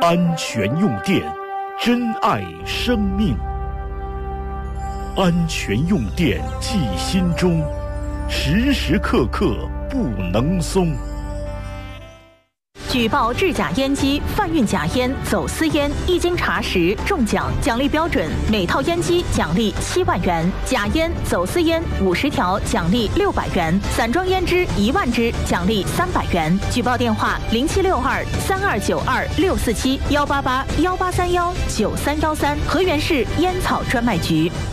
安全用电，珍爱生命。安全用电记心中，时时刻刻不能松。 举报制假烟机、贩运假烟、走私烟，一经查实中奖，奖励标准：每套烟机奖励7万元，假烟、走私烟50条奖励600元，散装烟支1万支奖励300元。举报电话：076232926471881831931313，河源市烟草专卖局。